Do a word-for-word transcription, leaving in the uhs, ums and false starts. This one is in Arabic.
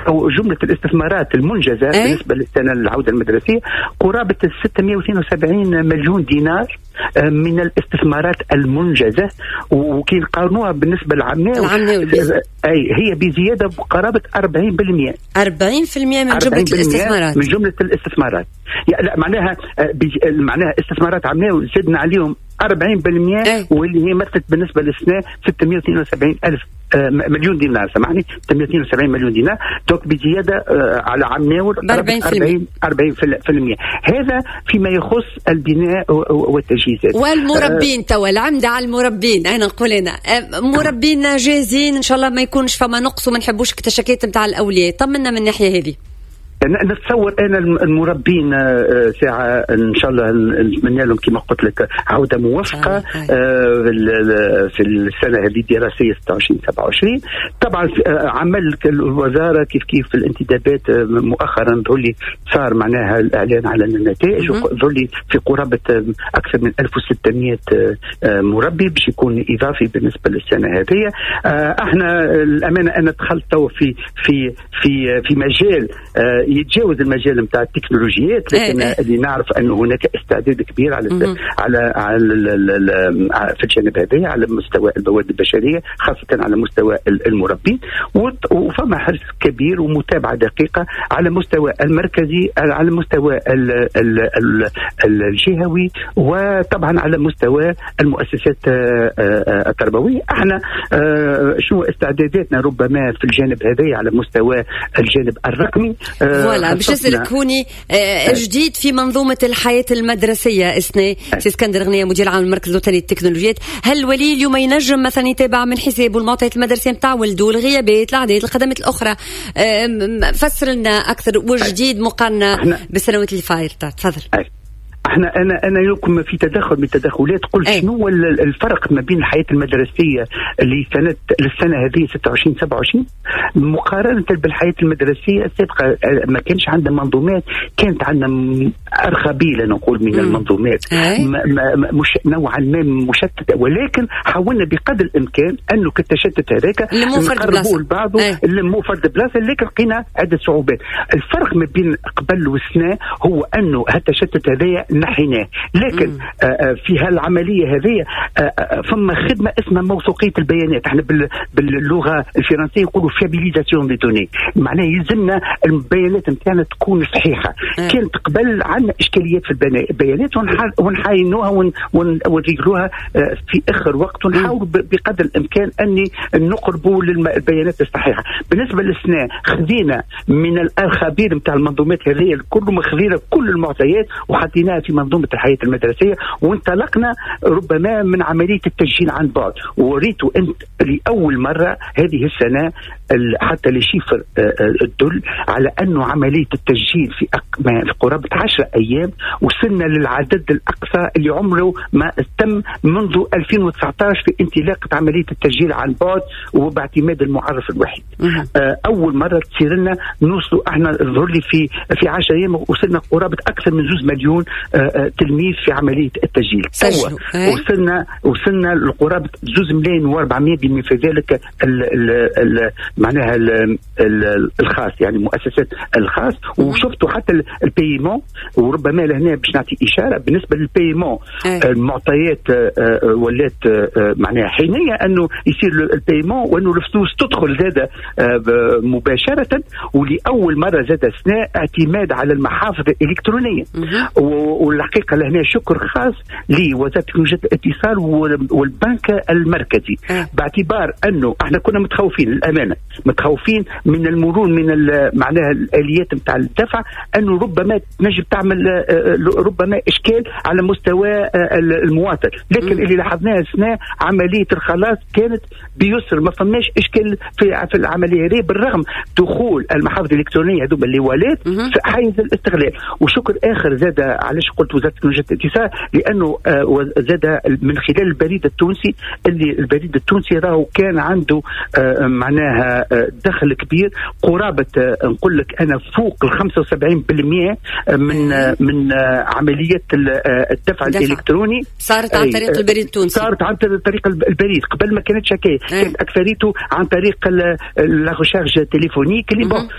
أو جملة الاستثمارات المنجزة أي؟ بالنسبة للسنة العودة المدرسية قرابة ستمائة واثنين وسبعين مليون دينار من الاستثمارات المنجزة، وكي نقارنوها بالنسبة للعامية أي هي بزيادة بقرابة أربعين بالمئة أربعين بالمئة من جملة الاستثمارات من جملة الاستثمارات يعني لا معناها معناها استثمارات عامية وزدنا عليهم أربعين بالمئة أي. واللي هي مثلت بالنسبة للسنة ستمائة واثنين وسبعين ألف مليون دينار سامحني ستمائة واثنين وسبعين مليون دينار دوك بزيادة على عماول أربعين بالمئة. هذا فيما يخص البناء والتجهيزات. والمربين توا العمدة على المربين أنا نقول أنا مربين جاهزين إن شاء الله ما يكونش فما نقص وما نحبوش اكتشاكات متاع الأولياء. طمنا من الناحية هذه. نتصور أنا المربين ساعة إن شاء الله نتمنى لهم كما قلت لك عودة موفقة في السنة هذه الدراسية ستة وعشرين سبعة وعشرين. طبعا عمل الوزارة كيف كيف في الانتدابات مؤخرا ظهر صار معناها الإعلان على النتائج وظهر في قرابة أكثر من ألف وستمائة مربي باش يكون إضافي بالنسبة للسنة هذه. احنا الأمانة أنا دخلت في في في في مجال يتجاوز المجال نتاع التكنولوجيات، لكن أيه. اللي نعرف أنه هناك استعداد كبير على م- على على في الجانب هذا على مستوى المواد البشرية خاصة على مستوى المربين، وفما حرص كبير ومتابعة دقيقة على مستوى المركزي على مستوى ال ال ال الجهوي وطبعا على مستوى المؤسسات التربوية. احنا شنو استعداداتنا ربما في الجانب هذا على مستوى الجانب الرقمي. فوالا باش نسألك هوني جديد في منظومة الحياة المدرسية اسني سي اسكندر غنية مدير عام المركز الوطني للتكنولوجيات. هل الولي اليوم ينجم مثلا يتابع من حسابه المعطيات المدرسية متاع ولده الغيابات الأعداد الخدمات الأخرى؟ فسر لنا أكثر وجديد مقارنة بالسنوات اللي فاتت. تفضل. احنا انا انا يمكن في تدخل من التدخلات قلت أي. شنو الفرق ما بين الحياه المدرسيه لسنه للسنه هذه ستة وعشرين سبعة وعشرين مقارنه بالحياه المدرسيه السابقه؟ ما كانش عندنا منظومات، كانت عندنا ارخبيله نقول من م. المنظومات مش نوعا ما مشتته، ولكن حاولنا بقدر الامكان انه كالتشتت هذاك نقربوه لبعضه اللي فرد بلاصه، لكن لقينا عده صعوبات. الفرق ما بين قبل وسنه هو انه هالتشتت هذايا نحيناه، لكن آه في هالعمليه هذه آه فما خدمه اسمها موثوقيه البيانات. احنا باللغه الفرنسيه يقولوا فيابيليزاسيون دي دوني، معناه يلزمنا البيانات نتاعنا تكون صحيحه. آه. كانت قبل عندنا اشكاليات في البيانات ونحاينوها ونريقلوها آه في اخر وقت، ونحاول بقدر الامكان اني نقربوا للبيانات الصحيحه. بالنسبه للسنه خذينا من الخبير نتاع المنظومات هذه الكل، مخذينا كل المعطيات وحطيناها في منظومة الحياة المدرسية، وانطلقنا ربما من عملية التسجيل عن بعد. وريتوا أنت لأول مرة هذه السنة حتى لشيفر الدل على أنه عملية التسجيل في في قرابة عشرة أيام وصلنا للعدد الأقصى اللي عمره ما تم منذ ألفين وتسعة عشر في انطلاقة عملية التسجيل عن بعد وباعتماد المعرف الوحيد. أول مرة تصير لنا نوصلوا احنا ظهر لي في في عشرة أيام وصلنا قرابة أكثر من زوز مليون تلميذ في عملية التسجيل. وصلنا وصلنا لقرابة زوز ملايين وأربعمائة بما في ذلك ال ال ال معناها ال ال الخاص يعني مؤسسات الخاص. وشفتوا حتى البيمون، وربما لهنا باش نعطي إشارة بالنسبة للبيمون المعطيات ولات معناها حينية أنه يصير البيمون وأنه الفلوس تدخل زادة مباشرة، ولأول مرة زادة سنة اعتماد على المحافظ الإلكترونية. والحقيقة لهنا شكر خاص لوزارة تكنولوجيا الاتصال والبنك المركزي، باعتبار أنه احنا كنا متخوفين الأمانة متخوفين من المرور من معناها الآليات متاع الدفع، أنه ربما نجم تعمل ربما إشكال على مستوى المواطن، لكن اللي لاحظناه سنة عملية الخلاص كانت بيسر، ما فماش إشكال في في العملية هذه بالرغم دخول المحافظ الإلكترونية هذوما اللي ولات في حيز الاستغلال. وشكر آخر زاد علاش قلت وزارة تكنولوجيا الاتصال، لأنه زاد من خلال البريد التونسي، اللي البريد التونسي راهو كان عنده معناها دخل كبير قرابة نقول لك أنا فوق ال خمسة وسبعين بالمئة من من عمليات الدفع الإلكتروني صارت عن طريق البريد التونسي، صارت عن طريق البريد. قبل ما كانت شكاية، كانت أكثريته عن طريق لا ريشارج تليفونيك اللي